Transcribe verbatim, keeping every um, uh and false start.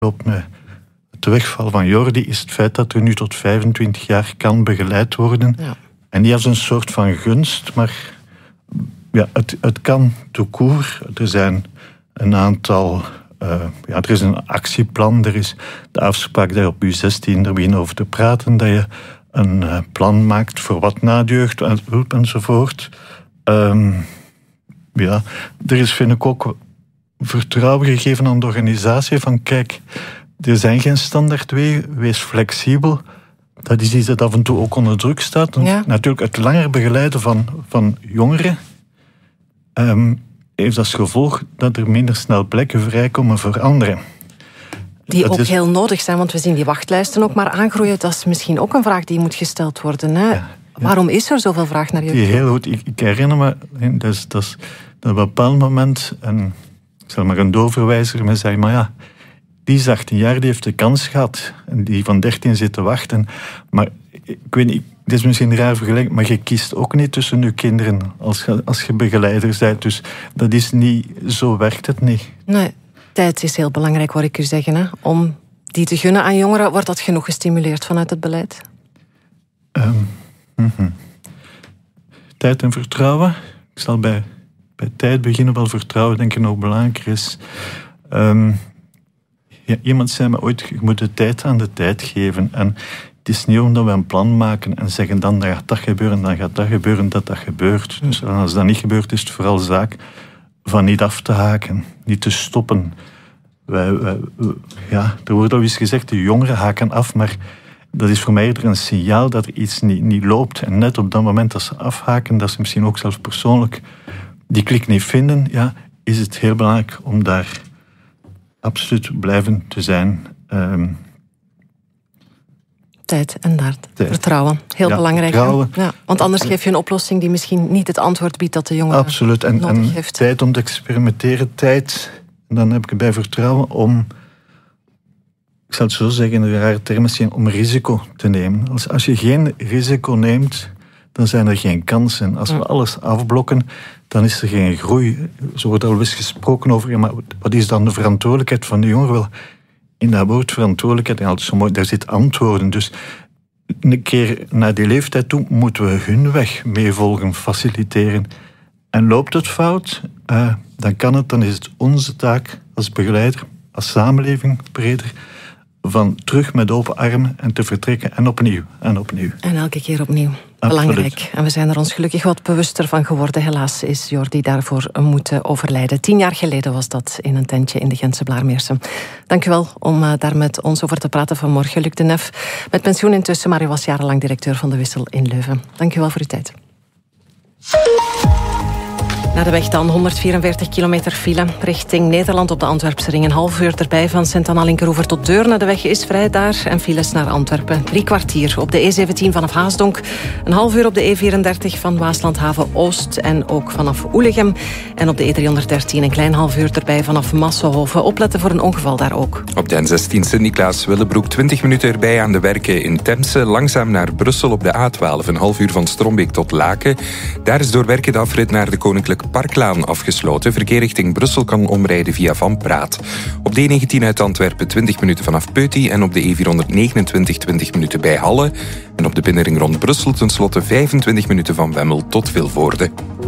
loopt met de wegval van Jordi, is het feit dat er nu tot vijfentwintig jaar kan begeleid worden. Ja. En niet als een soort van gunst, maar ja, het, het kan tout court. Er zijn een aantal... Uh, ja, er is een actieplan, er is de afspraak dat je op je zestien er begint over te praten, dat je een uh, plan maakt voor wat na de jeugd enzovoort. Um, ja, er is, vind ik, ook vertrouwen gegeven aan de organisatie van kijk, er zijn geen standaard wegen, wees flexibel. Dat is iets dat af en toe ook onder druk staat. Ja. Natuurlijk, het langer begeleiden van, van jongeren um, heeft als gevolg dat er minder snel plekken vrijkomen voor anderen. Die dat ook is... heel nodig zijn, want we zien die wachtlijsten ook maar aangroeien. Dat is misschien ook een vraag die moet gesteld worden. Hè? Ja, ja. Waarom is er zoveel vraag naar jeugd? Die heel goed. Ik, ik herinner me, dat is, dat is, dat op een bepaald moment, en ik zal maar een doorverwijzer me zeggen, maar ja, die is achttien jaar, die heeft de kans gehad. En die van dertien zit te wachten. Maar ik weet niet, het is misschien raar vergelijking, maar je kiest ook niet tussen je kinderen als je, als je begeleider bent. Dus dat is niet, zo werkt het niet. Nee, tijd is heel belangrijk, hoor ik u zeggen. Hè? Om die te gunnen aan jongeren, wordt dat genoeg gestimuleerd vanuit het beleid? Um, mm-hmm. Tijd en vertrouwen. Ik zal bij, bij tijd beginnen, wel vertrouwen denk ik nog belangrijker is. Um, ja, iemand zei me ooit, je moet de tijd aan de tijd geven. En het is niet omdat we een plan maken en zeggen dan, dan gaat dat gebeuren, dan gaat dat gebeuren, dat dat gebeurt. Dus als dat niet gebeurt, is het vooral zaak van niet af te haken, niet te stoppen. Wij, wij, ja, er wordt al eens gezegd, de jongeren haken af, maar dat is voor mij eerder een signaal dat er iets niet, niet loopt. En net op dat moment dat ze afhaken, dat ze misschien ook zelf persoonlijk die klik niet vinden, ja, is het heel belangrijk om daar absoluut blijven te zijn. Um, Tijd en daar vertrouwen. Heel ja, belangrijk. Ja, want anders geef je een oplossing die misschien niet het antwoord biedt dat de jongen absoluut. En, nodig en heeft. Tijd om te experimenteren, tijd, en dan heb ik erbij vertrouwen om, ik zal het zo zeggen in een rare termen, om risico te nemen. Als, als je geen risico neemt, dan zijn er geen kansen. Als we ja. alles afblokken, dan is er geen groei. Zo wordt al eens gesproken over, ja, maar wat is dan de verantwoordelijkheid van de jongeren? Wel, in dat woord verantwoordelijkheid, en altijd zo mooi, daar zit antwoorden. Dus een keer naar die leeftijd toe moeten we hun weg meevolgen, faciliteren. En loopt het fout, uh, dan kan het, dan is het onze taak als begeleider, als samenleving breder, van terug met open armen en te vertrekken en opnieuw en opnieuw. En elke keer opnieuw. Belangrijk. Absoluut. En we zijn er ons gelukkig wat bewuster van geworden. Helaas is Jordi daarvoor moeten overlijden. Tien jaar geleden was dat in een tentje in de Gentse Blaarmeersen. Dank u wel om uh, daar met ons over te praten vanmorgen. Luc de Nef, met pensioen intussen, maar u was jarenlang directeur van de Wissel in Leuven. Dank u wel voor uw tijd. Naar de weg dan, honderdvierenveertig kilometer file richting Nederland op de Antwerpse ring. Een half uur erbij van Sint-Anna-Linkeroever tot Deurne. De weg is vrij daar en files naar Antwerpen. Drie kwartier op de E zeventien vanaf Haasdonk. Een half uur op de E vierendertig van Waaslandhaven-Oost en ook vanaf Oelegem. En op de E driehonderddertien een klein half uur erbij vanaf Massenhoven. Opletten voor een ongeval daar ook. Op de N zestien Sint-Niklaas-Willebroek twintig minuten erbij aan de werken in Temse. Langzaam naar Brussel op de A twaalf. Een half uur van Strombeek tot Laken. Daar is door werken de afrit naar de Koninklijke Parklaan afgesloten. Verkeer richting Brussel kan omrijden via Van Praat. Op de E negentien uit Antwerpen twintig minuten vanaf Peuty en op de E vierhonderdnegenentwintig twintig minuten bij Halle. En op de binnenring rond Brussel tenslotte vijfentwintig minuten van Wemmel tot Vilvoorde.